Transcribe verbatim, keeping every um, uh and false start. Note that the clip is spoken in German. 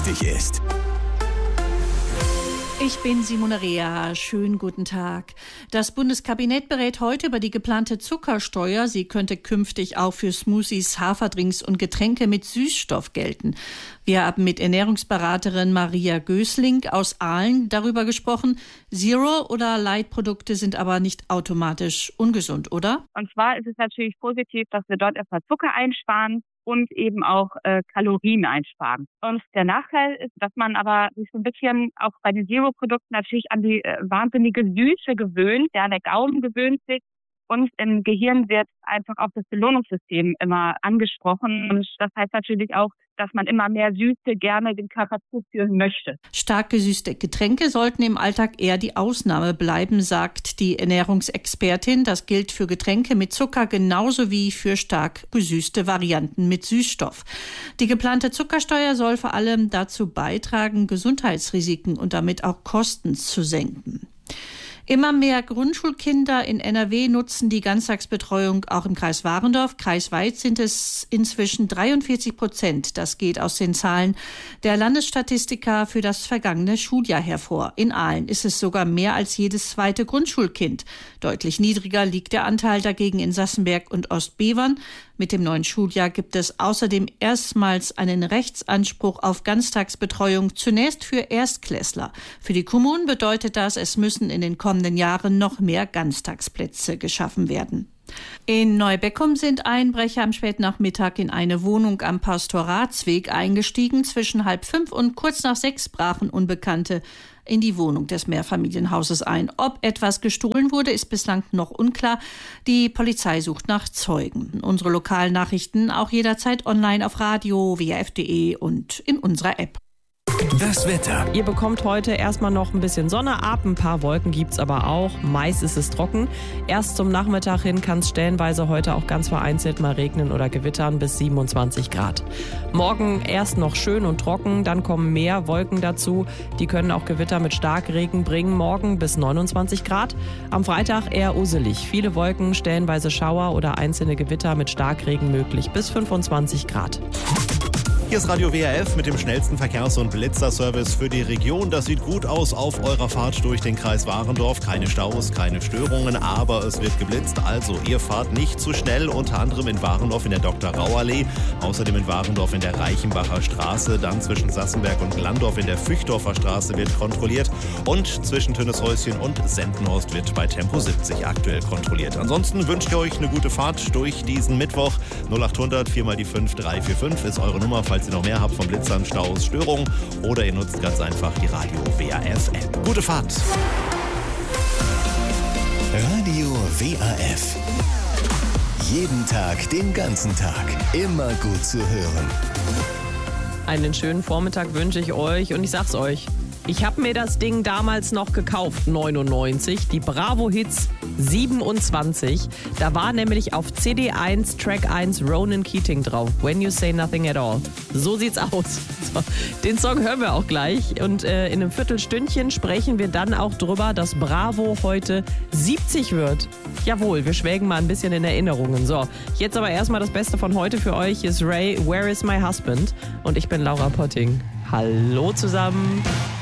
wichtig ist. Ich bin Simone Rea. Schönen guten Tag. Das Bundeskabinett berät heute über die geplante Zuckersteuer. Sie könnte künftig auch für Smoothies, Haferdrinks und Getränke mit Süßstoff gelten. Wir haben mit Ernährungsberaterin Maria Gößling aus Aalen darüber gesprochen. Zero- oder Light-Produkte sind aber nicht automatisch ungesund, oder? Und zwar ist es natürlich positiv, dass wir dort erstmal Zucker einsparen und eben auch äh, Kalorien einsparen. Und der Nachteil ist, dass man aber sich so ein bisschen auch bei den Zero-Produkten natürlich an die äh, wahnsinnige Süße gewöhnt. Ja, der Gaumen gewöhnt sich und im Gehirn wird einfach auch das Belohnungssystem immer angesprochen. Und das heißt natürlich auch, dass man immer mehr Süße gerne dem Körper zuführen möchte. Stark gesüßte Getränke sollten im Alltag eher die Ausnahme bleiben, sagt die Ernährungsexpertin. Das gilt für Getränke mit Zucker genauso wie für stark gesüßte Varianten mit Süßstoff. Die geplante Zuckersteuer soll vor allem dazu beitragen, Gesundheitsrisiken und damit auch Kosten zu senken. Immer mehr Grundschulkinder in N R W nutzen die Ganztagsbetreuung auch im Kreis Warendorf. Kreisweit sind es inzwischen dreiundvierzig Prozent. Das geht aus den Zahlen der Landesstatistiker für das vergangene Schuljahr hervor. In Aalen ist es sogar mehr als jedes zweite Grundschulkind. Deutlich niedriger liegt der Anteil dagegen in Sassenberg und Ostbevern. Mit dem neuen Schuljahr gibt es außerdem erstmals einen Rechtsanspruch auf Ganztagsbetreuung, zunächst für Erstklässler. Für die Kommunen bedeutet das, es müssen in den kommenden Jahren noch mehr Ganztagsplätze geschaffen werden. In Neubeckum sind Einbrecher am Spätnachmittag in eine Wohnung am Pastoratsweg eingestiegen. Zwischen halb fünf und kurz nach sechs brachen Unbekannte in die Wohnung des Mehrfamilienhauses ein. Ob etwas gestohlen wurde, ist bislang noch unklar. Die Polizei sucht nach Zeugen. Unsere lokalen Nachrichten auch jederzeit online auf radio w r f punkt d e und in unserer App. Das Wetter. Ihr bekommt heute erstmal noch ein bisschen Sonne ab, ein paar Wolken gibt's aber auch. Meist ist es trocken. Erst zum Nachmittag hin kann es stellenweise heute auch ganz vereinzelt mal regnen oder gewittern bis siebenundzwanzig Grad. Morgen erst noch schön und trocken, dann kommen mehr Wolken dazu. Die können auch Gewitter mit Starkregen bringen. Morgen bis neunundzwanzig Grad. Am Freitag eher uselig. Viele Wolken, stellenweise Schauer oder einzelne Gewitter mit Starkregen möglich bis fünfundzwanzig Grad. Hier ist Radio W R F mit dem schnellsten Verkehrs- und Blitzerservice für die Region. Das sieht gut aus auf eurer Fahrt durch den Kreis Warendorf. Keine Staus, keine Störungen, aber es wird geblitzt. Also ihr fahrt nicht zu schnell, unter anderem in Warendorf in der Doktor-Rau-Allee, außerdem in Warendorf in der Reichenbacher Straße, dann zwischen Sassenberg und Glandorf in der Füchdorfer Straße wird kontrolliert und zwischen Töneshäuschen und Sendenhorst wird bei Tempo siebzig aktuell kontrolliert. Ansonsten wünsche ich euch eine gute Fahrt durch diesen Mittwoch. null acht hundert vier mal die fünf drei vier fünf ist eure Nummer, falls ihr noch mehr habt von Blitzern, Staus, Störungen, oder ihr nutzt ganz einfach die Radio W R F-App. Gute Fahrt! Radio W R F. Jeden Tag, den ganzen Tag. Immer gut zu hören. Einen schönen Vormittag wünsche ich euch und ich sag's euch. Ich habe mir das Ding damals noch gekauft, neunundneunzig, die Bravo Hits siebenundzwanzig. Da war nämlich auf C D eins, Track eins Ronan Keating drauf. When You Say Nothing at All. So sieht's aus. So, den Song hören wir auch gleich. Und äh, in einem Viertelstündchen sprechen wir dann auch drüber, dass Bravo heute siebzig wird. Jawohl, wir schwelgen mal ein bisschen in Erinnerungen. So, jetzt aber erstmal das Beste von heute für euch. Hier ist Ray, Where is my husband? Und ich bin Laura Potting. Hallo zusammen.